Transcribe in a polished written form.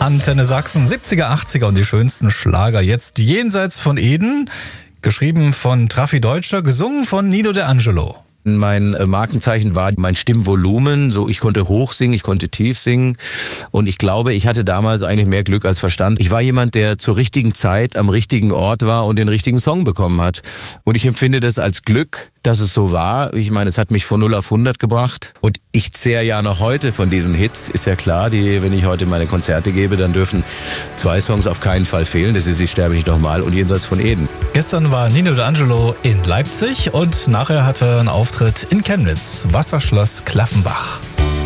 Antenne Sachsen, 70er, 80er und die schönsten Schlager. Jetzt Jenseits von Eden, geschrieben von Traffi Deutscher, gesungen von Nino De Angelo. Mein Markenzeichen war mein Stimmvolumen, so ich konnte hoch singen, ich konnte tief singen und ich glaube, ich hatte damals eigentlich mehr Glück als Verstand. Ich war jemand, der zur richtigen Zeit am richtigen Ort war und den richtigen Song bekommen hat. Und ich empfinde das als Glück, dass es so war. Ich meine, es hat mich von 0 auf 100 gebracht und ich zehre ja noch heute von diesen Hits, ist ja klar, wenn ich heute meine Konzerte gebe, dann dürfen 2 Songs auf keinen Fall fehlen. Das ist Ich sterbe nicht nochmal und Jenseits von Eden. Gestern war Nino De Angelo in Leipzig und nachher hatte er einen Auftritt in Chemnitz, Wasserschloss Klaffenbach.